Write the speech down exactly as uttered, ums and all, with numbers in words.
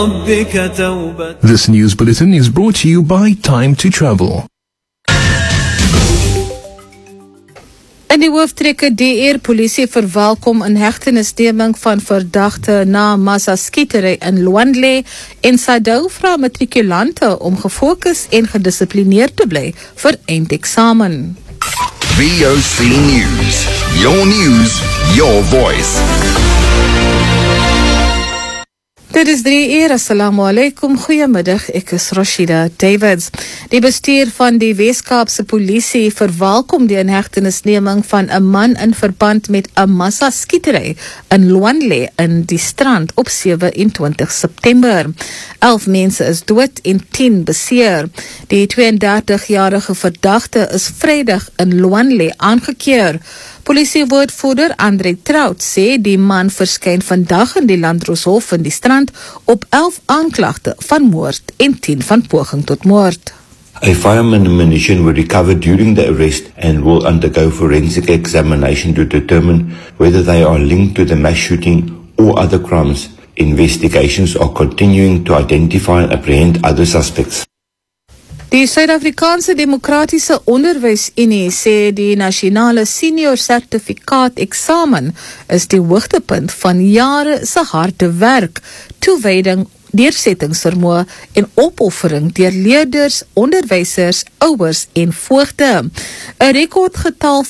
This news bulletin is brought to you by Time to Travel. In die hooftrekke D R polisie verwelkom in hegtenisneming van verdagte na massaskietery in Luandle en Sadou vra matrikulante om gefokus en gedissiplineerd te bly vir eindeksamen. V O C News. Your news, your voice. Dit is drie uur, assalamu alaikum, goeiemiddag, ek is Rashida Davids. Die bestuur van die Weskaapse polisie verwelkom die inhegtenisneming van 'n man in verband met 'n massaskietery in Luandle in die strand op sewe en twintig September. Elf mense is dood en tien beseer. Die twee en dertig-jarige verdagte is Vrydag in Luandle aangekeer. Polisiewoordvoerder Andre Trout sê die man verskyn vandag in die Landroshof in die strand op elf aanklagte van moord en tien van poging tot moord. A firearm and ammunition were recovered during the arrest and will undergo forensic examination to determine whether they are linked to the mass shooting or other crimes. Investigations are continuing to identify and apprehend other suspects. Die Suid-Afrikaanse Demokratiese Onderwysunie sê die nasionale senior sertifikaat eksamen is die hoogtepunt van jare se harde werk, toewyding, deursettingsvermoë en opoffering deur leerders, onderwysers, ouers en voogde. 'n Rekordgetal